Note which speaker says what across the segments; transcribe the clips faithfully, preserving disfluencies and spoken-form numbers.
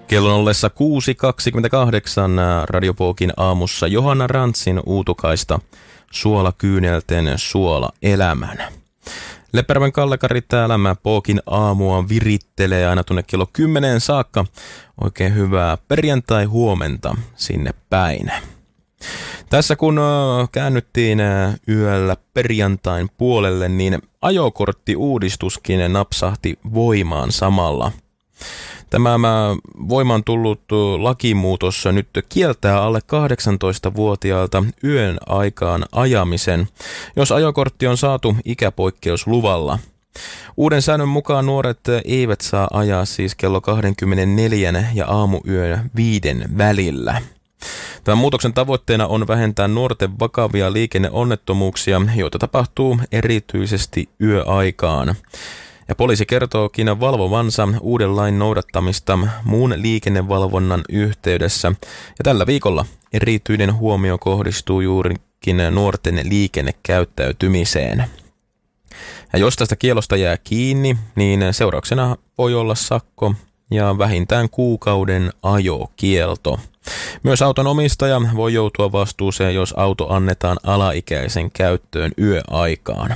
Speaker 1: Kello ollessa kuusi kaksikymmentäkahdeksan Radio Pookin aamussa Johanna Rantsin uutukaista Suolakyynelten suolaelämän. Leppäjärven Kalle-Kari täällä. Mä Pookin aamua virittelee aina tuonne kello kymmeneen saakka. Oikein hyvää perjantai-huomenta sinne päin. Tässä kun käännyttiin yöllä perjantain puolelle, niin ajokorttiuudistuskin napsahti voimaan samalla. Tämä voimaan tullut lakimuutos nyt kieltää alle kahdeksantoistavuotiaalta yön aikaan ajamisen, jos ajokortti on saatu ikäpoikkeusluvalla. Uuden säännön mukaan nuoret eivät saa ajaa siis kello kaksikymmentäneljä ja aamuyön viiden välillä. Tämän muutoksen tavoitteena on vähentää nuorten vakavia liikenneonnettomuuksia, joita tapahtuu erityisesti yöaikaan. Ja poliisi kertookin valvovansa uuden lain noudattamista muun liikennevalvonnan yhteydessä. Ja tällä viikolla erityinen huomio kohdistuu juurikin nuorten liikennekäyttäytymiseen. Ja jos tästä kiellosta jää kiinni, niin seurauksena voi olla sakko ja vähintään kuukauden ajokielto. Myös auton omistaja voi joutua vastuuseen, jos auto annetaan alaikäisen käyttöön yöaikaan.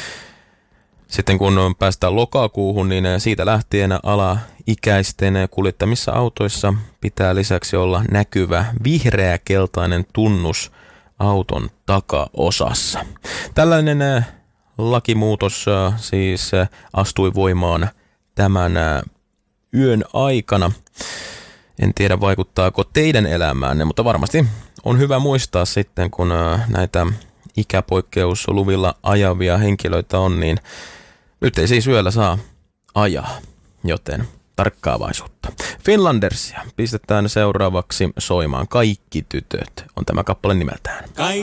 Speaker 1: Sitten kun päästään lokakuuhun, niin siitä lähtien alaikäisten kuljettamissa autoissa pitää lisäksi olla näkyvä vihreä-keltainen tunnus auton takaosassa. Tällainen lakimuutos siis astui voimaan tämän yön aikana. En tiedä, vaikuttaako teidän elämäänne, mutta varmasti on hyvä muistaa sitten, kun näitä ikäpoikkeusluvilla ajavia henkilöitä on, niin nyt ei siis yöllä saa ajaa, joten tarkkaavaisuutta. Finlandersia pistetään seuraavaksi soimaan. Kaikki tytöt on tämä kappale nimeltään.